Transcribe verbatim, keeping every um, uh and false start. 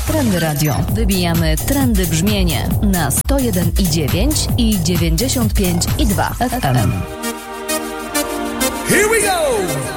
Trendy Radio. Wybijamy trendy brzmienie na sto jeden i dziewięć i dziewięćdziesiąt pięć i dwa F M. Here we go!